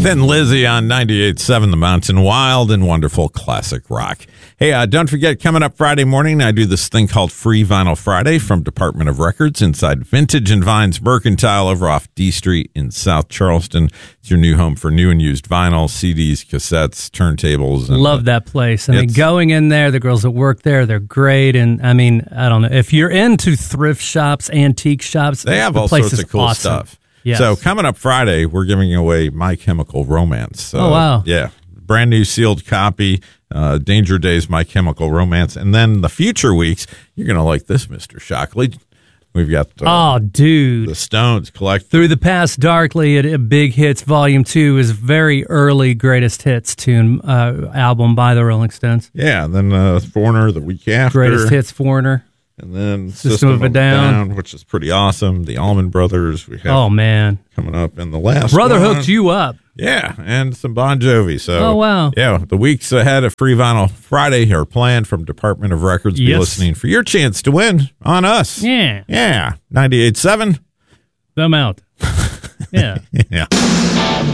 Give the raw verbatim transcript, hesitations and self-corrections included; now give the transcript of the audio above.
Thin Lizzy on ninety-eight point seven The Mountain, wild and wonderful classic rock. Hey, uh, don't forget, coming up Friday morning, I do this thing called Free Vinyl Friday from Department of Records inside Vintage and Vines Mercantile over off D Street in South Charleston. It's your new home for new and used vinyl, C Ds, cassettes, turntables. And, Love that place. I mean, going in there, the girls that work there, they're great. And I mean, I don't know, if you're into thrift shops, antique shops, they have the all place sorts is of cool awesome. stuff. Yes. So coming up Friday, we're giving away My Chemical Romance. So, oh, wow. Yeah. Brand new sealed copy, uh, Danger Days, My Chemical Romance. And then the future weeks, you're going to like this, Mister Shockley. We've got uh, oh, dude. the Stones collect. Through the Past Darkly at, at Big Hits Volume two is very early greatest hits tune uh, album by the Rolling Stones. Yeah. And then uh, Foreigner the week after. Greatest hits Foreigner. And then System, System of a of Down. Down, which is pretty awesome. The Allman Brothers. We have Oh, man. coming up in the last Brother one. hooked you up. Yeah, and some Bon Jovi. So, oh, wow. Yeah, the weeks ahead of Free Vinyl Friday are planned from Department of Records. Be Yes. listening for your chance to win on us. Yeah. Yeah, ninety-eight point seven The Mountain. Yeah. Yeah.